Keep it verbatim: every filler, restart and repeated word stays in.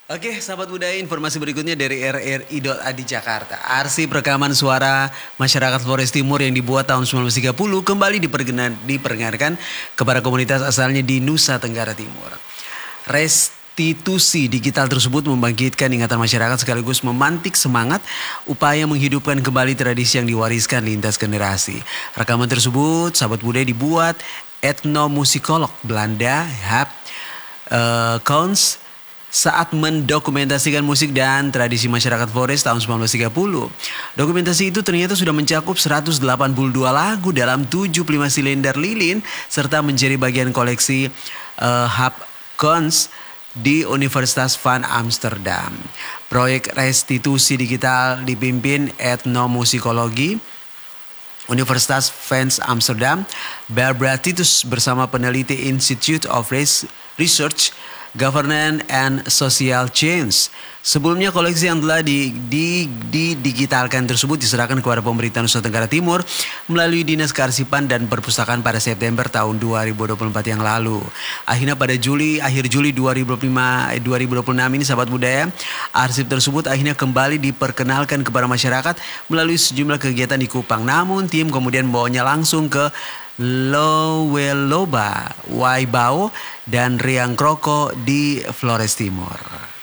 Oke, sahabat budaya, informasi berikutnya dari R R I dot A D Jakarta. Arsip rekaman suara masyarakat Flores Timur yang dibuat tahun seribu sembilan ratus tiga puluh kembali diperkenan, diperkenalkan kepada komunitas asalnya di Nusa Tenggara Timur. Restitusi digital tersebut membangkitkan ingatan masyarakat sekaligus memantik semangat upaya menghidupkan kembali tradisi yang diwariskan lintas generasi. Rekaman tersebut, sahabat budaya, dibuat etnomusikolog Belanda Hap uh, Kons saat mendokumentasikan musik dan tradisi masyarakat Flores tahun seribu sembilan ratus tiga puluh. Dokumentasi itu ternyata sudah mencakup seratus delapan puluh dua lagu dalam tujuh puluh lima silinder lilin serta menjadi bagian koleksi uh, Hub Cons di Universitas van Amsterdam. Proyek restitusi digital dipimpin etnomusikologi Universitas van Amsterdam, Barbara Titus bersama peneliti Institute of Research Governance and Social Change. Sebelumnya koleksi yang telah di, di, di digitalkan tersebut diserahkan kepada pemerintah Nusa Tenggara Timur melalui Dinas Kearsipan dan Perpustakaan pada September tahun dua ribu dua puluh empat yang lalu. Akhirnya pada Juli, akhir Juli dua ribu dua puluh lima, dua ribu dua puluh enam ini, sahabat budaya, arsip tersebut akhirnya kembali diperkenalkan kepada masyarakat melalui sejumlah kegiatan di Kupang. Namun tim kemudian membawanya langsung ke Loweloba, Waibao, dan Riang Kroko di Flores Timur.